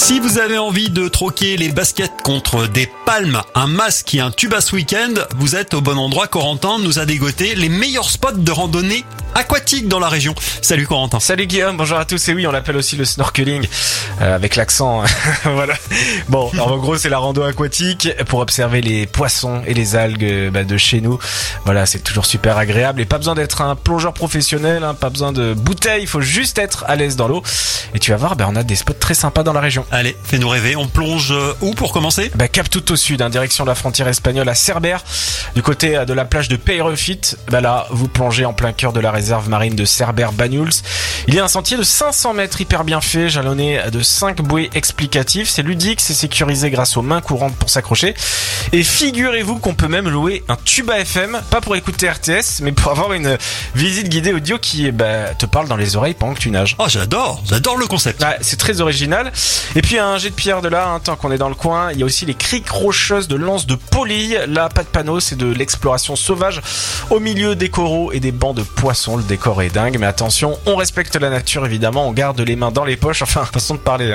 Si vous avez envie de troquer les baskets contre des palmes, un masque et un tuba ce week-end, vous êtes au bon endroit. Corentin nous a dégoté les meilleurs spots de randonnée aquatique dans la région. Salut Corentin. Salut Guillaume, bonjour à tous. Et oui, on l'appelle aussi le snorkeling, avec l'accent. Voilà. Bon, alors, en gros, c'est la rando aquatique pour observer les poissons et les algues de chez nous. Voilà, c'est toujours super agréable et pas besoin d'être un plongeur professionnel, pas besoin de bouteille, il faut juste être à l'aise dans l'eau. Et tu vas voir, on a des spots très sympas dans la région. Allez, fais-nous rêver. On plonge où pour commencer ? Cap tout au sud, direction la frontière espagnole à Cerbère, du côté de la plage de Peyrefit. Là, vous plongez en plein cœur de la réserve marine de Cerbère-Banyuls. Il y a un sentier de 500 mètres hyper bien fait, jalonné de 5 bouées explicatives. C'est ludique, c'est sécurisé grâce aux mains courantes pour s'accrocher. Et figurez-vous qu'on peut même louer un tuba FM, pas pour écouter RTS, mais pour avoir une visite guidée audio qui te parle dans les oreilles pendant que tu nages. Oh, j'adore le concept. Ouais, c'est très original. Et puis un jet de pierre de là, tant qu'on est dans le coin, il y a aussi les criques rocheuses de l'anse de Poly. Là, pas de panneau, c'est de l'exploration sauvage au milieu des coraux et des bancs de poissons. Le décor est dingue, mais attention, on respecte la nature évidemment, on garde les mains dans les poches, enfin, façon de parler.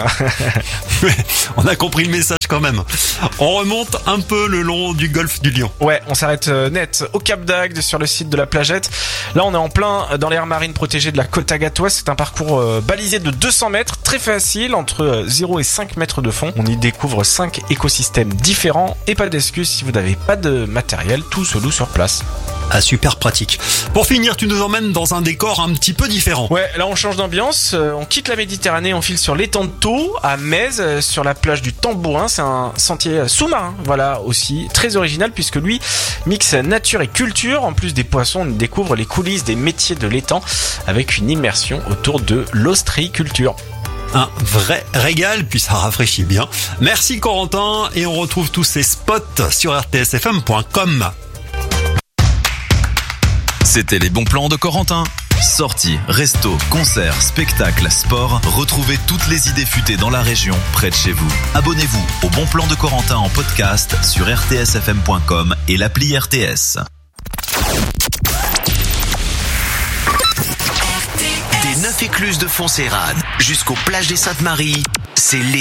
On a compris le message quand même. On remonte un peu le long du golfe du Lion. Ouais, on s'arrête net au Cap d'Agde sur le site de la Plagette. Là, on est en plein dans l'aire marine protégée de la côte agatoise. C'est un parcours balisé de 200 mètres, très facile, entre 0 et 5 mètres de fond. On y découvre 5 écosystèmes différents et pas d'excuses si vous n'avez pas de matériel, tout se loue sur place. Ah, super pratique. Pour finir, tu nous emmènes dans un décor un petit peu différent. Ouais, là on change d'ambiance, on quitte la Méditerranée, on file sur l'étang de Thau, à Metz, sur la plage du Tambourin. C'est un sentier sous-marin, voilà, aussi très original puisque lui mixe nature et culture. En plus des poissons, on découvre les coulisses des métiers de l'étang avec une immersion autour de l'ostréiculture. Un vrai régal, puis ça rafraîchit bien. Merci Corentin, et on retrouve tous ces spots sur rtsfm.com. C'était les bons plans de Corentin. Sorties, restos, concerts, spectacles, sport. Retrouvez toutes les idées futées dans la région, près de chez vous. Abonnez-vous au Bon Plan de Corentin en podcast sur rtsfm.com et l'appli RTS. Des 9 écluses de Foncérade jusqu'aux plages des Saintes-Maries, c'est l'été.